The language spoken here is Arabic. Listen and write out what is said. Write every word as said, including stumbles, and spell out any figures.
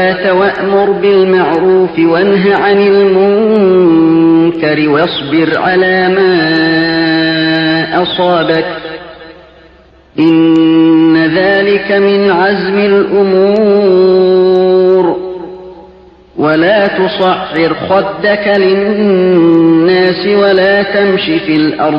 وأمر بالمعروف وانه عن المنكر واصبر على ما أصابك إن ذلك من عزم الأمور ولا تصعر خدك للناس ولا تمش في الأرض